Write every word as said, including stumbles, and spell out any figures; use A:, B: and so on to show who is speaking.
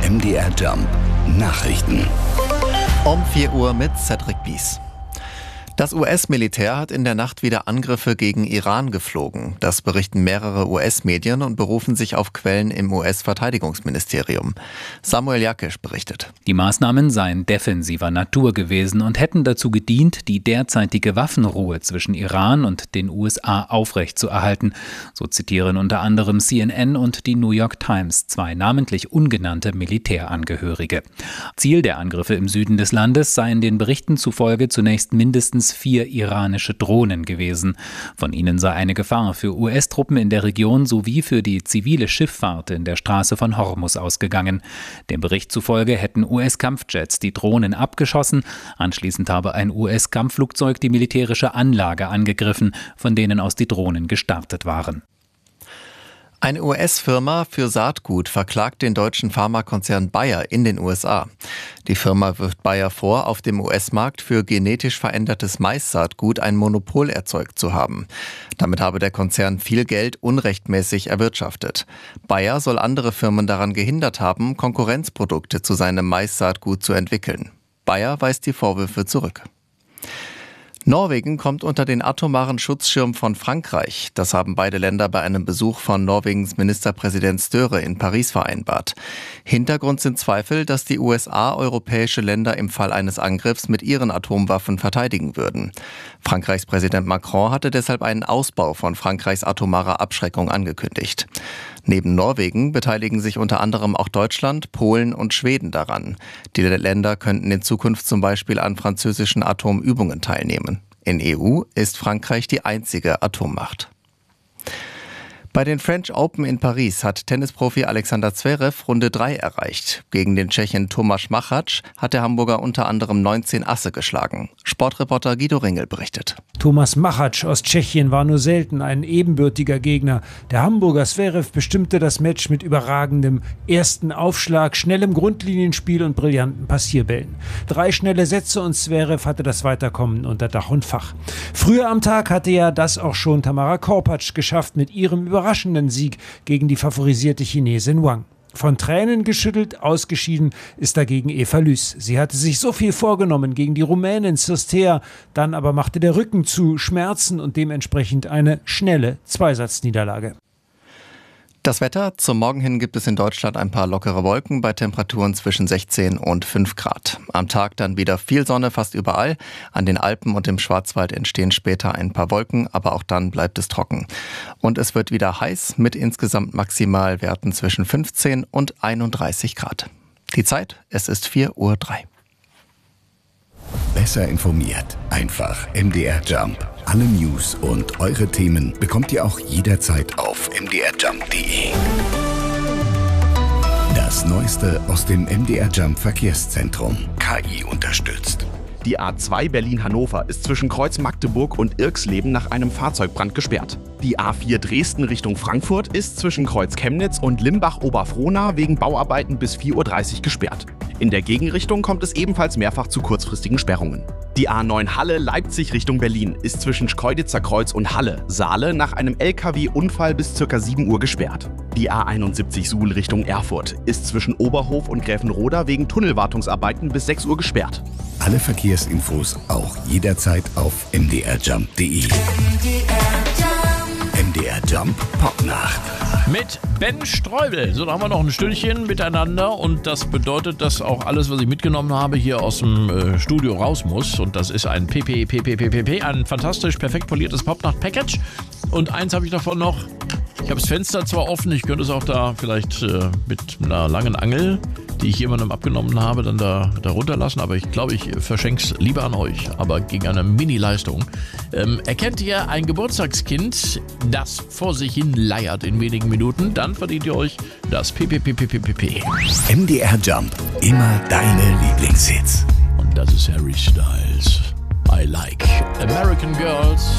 A: M D R Jump Nachrichten.
B: Um vier Uhr mit Cedric Bies. Das U S-Militär hat in der Nacht wieder Angriffe gegen Iran geflogen. Das berichten mehrere U S-Medien und berufen sich auf Quellen im U S-Verteidigungsministerium. Samuel Jakisch berichtet.
C: Die Maßnahmen seien defensiver Natur gewesen und hätten dazu gedient, die derzeitige Waffenruhe zwischen Iran und den U S A aufrechtzuerhalten. So zitieren unter anderem C N N und die New York Times zwei namentlich ungenannte Militärangehörige. Ziel der Angriffe im Süden des Landes seien den Berichten zufolge zunächst mindestens vier iranische Drohnen gewesen. Von ihnen sei eine Gefahr für U S-Truppen in der Region sowie für die zivile Schifffahrt in der Straße von Hormuz ausgegangen. Dem Bericht zufolge hätten U S-Kampfjets die Drohnen abgeschossen. Anschließend habe ein U S-Kampfflugzeug die militärische Anlage angegriffen, von denen aus die Drohnen gestartet waren.
B: Eine U S-Firma für Saatgut verklagt den deutschen Pharmakonzern Bayer in den U S A. Die Firma wirft Bayer vor, auf dem U S-Markt für genetisch verändertes Maissaatgut ein Monopol erzeugt zu haben. Damit habe der Konzern viel Geld unrechtmäßig erwirtschaftet. Bayer soll andere Firmen daran gehindert haben, Konkurrenzprodukte zu seinem Maissaatgut zu entwickeln. Bayer weist die Vorwürfe zurück. Norwegen kommt unter den atomaren Schutzschirm von Frankreich. Das haben beide Länder bei einem Besuch von Norwegens Ministerpräsident Støre in Paris vereinbart. Hintergrund sind Zweifel, dass die U S A europäische Länder im Fall eines Angriffs mit ihren Atomwaffen verteidigen würden. Frankreichs Präsident Macron hatte deshalb einen Ausbau von Frankreichs atomarer Abschreckung angekündigt. Neben Norwegen beteiligen sich unter anderem auch Deutschland, Polen und Schweden daran. Die Länder könnten in Zukunft zum Beispiel an französischen Atomübungen teilnehmen. In E U ist Frankreich die einzige Atommacht. Bei den French Open in Paris hat Tennisprofi Alexander Zverev Runde drei erreicht. Gegen den Tschechen Tomáš Machač hat der Hamburger unter anderem neunzehn Asse geschlagen. Sportreporter Guido Ringel berichtet.
D: Tomáš Machač aus Tschechien war nur selten ein ebenbürtiger Gegner. Der Hamburger Zverev bestimmte das Match mit überragendem ersten Aufschlag, schnellem Grundlinienspiel und brillanten Passierbällen. Drei schnelle Sätze und Zverev hatte das Weiterkommen unter Dach und Fach. Früher am Tag hatte ja das auch schon Tamara Korpatsch geschafft mit ihrem überraschenden Sieg gegen die favorisierte Chinesin Wang. Von Tränen geschüttelt, ausgeschieden ist dagegen Eva Lys. Sie hatte sich so viel vorgenommen gegen die Rumänin Cirstea, dann aber machte der Rücken zu, Schmerzen und dementsprechend eine schnelle Zweisatzniederlage.
B: Das Wetter: Zum Morgen hin gibt es in Deutschland ein paar lockere Wolken bei Temperaturen zwischen sechzehn und fünf Grad. Am Tag dann wieder viel Sonne fast überall. An den Alpen und im Schwarzwald entstehen später ein paar Wolken, aber auch dann bleibt es trocken. Und es wird wieder heiß mit insgesamt Maximalwerten zwischen fünfzehn und einunddreißig Grad. Die Zeit: Es ist vier Uhr drei.
A: Besser informiert. Einfach M D R Jump. Alle News und eure Themen bekommt ihr auch jederzeit auf m d r jump punkt d e. Das Neueste aus dem M D R Jump Verkehrszentrum. K I unterstützt.
E: Die A zwei Berlin-Hannover ist zwischen Kreuz Magdeburg und Irxleben nach einem Fahrzeugbrand gesperrt. Die A vier Dresden Richtung Frankfurt ist zwischen Kreuz Chemnitz und Limbach-Oberfrohna wegen Bauarbeiten bis vier Uhr dreißig gesperrt. In der Gegenrichtung kommt es ebenfalls mehrfach zu kurzfristigen Sperrungen. Die A neun Halle-Leipzig Richtung Berlin ist zwischen Schkeuditzer Kreuz und Halle-Saale nach einem L K W-Unfall bis ca. sieben Uhr gesperrt. Die A einundsiebzig Suhl Richtung Erfurt ist zwischen Oberhof und Gräfenroda wegen Tunnelwartungsarbeiten bis sechs Uhr gesperrt.
A: Alle Verkehrsinfos auch jederzeit auf m d r jump punkt d e. M D R Jump Popnacht.
F: Mit Ben Streubel. So, da haben wir noch ein Stündchen miteinander und das bedeutet, dass auch alles, was ich mitgenommen habe, hier aus dem äh, Studio raus muss. Und das ist ein P P P P P P P, ein fantastisch perfekt poliertes Popnacht-Package. Und eins habe ich davon noch. Ich habe das Fenster zwar offen, ich könnte es auch da vielleicht äh, mit einer langen Angel, die ich jemandem abgenommen habe, dann da, da runterlassen. Aber ich glaube, ich verschenke es lieber an euch, aber gegen eine Mini-Leistung. Ähm, erkennt ihr ein Geburtstagskind, das vor sich hin leiert in wenigen Minuten? Dann verdient ihr euch das P P P P P P P.
A: M D R Jump. Immer deine Lieblingshits.
F: Und das ist Harry Styles. I like American Girls.